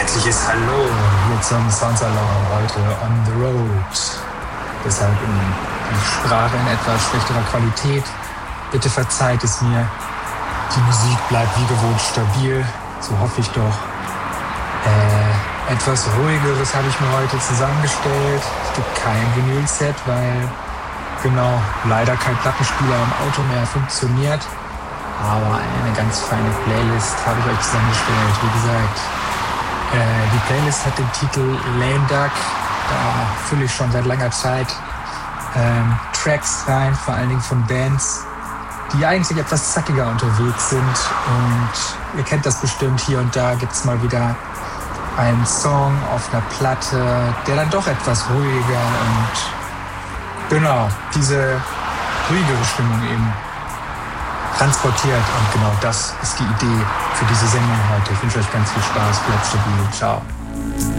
herzliches Hallo hier zum Soundsalon, heute on the road. Deshalb die Sprache in etwas schlechterer Qualität. Bitte verzeiht es mir. Die Musik bleibt wie gewohnt stabil, so hoffe ich doch. Etwas ruhigeres habe ich mir heute zusammengestellt. Es gibt kein Vinyl-Set, weil leider kein Plattenspieler im Auto mehr funktioniert. Aber eine ganz feine Playlist habe ich euch zusammengestellt. Wie gesagt, die Playlist hat den Titel Lame Duck. Da fülle ich schon seit langer Zeit Tracks rein, vor allen Dingen von Bands, die eigentlich etwas zackiger unterwegs sind. Und ihr kennt das bestimmt, hier und da gibt es mal wieder einen Song auf einer Platte, der dann doch etwas ruhiger und diese ruhigere Stimmung eben transportiert. Und genau das ist die Idee für diese Sendung heute. Ich wünsche euch ganz viel Spaß, bleibt stabil, ciao.